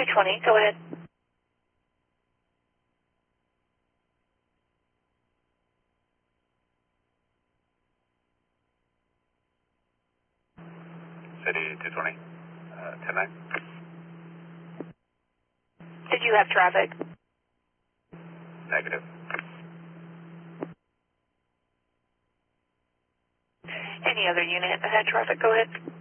220, go ahead. City 220, 10-9. Did you have traffic? Negative. Any other unit that had traffic, go ahead.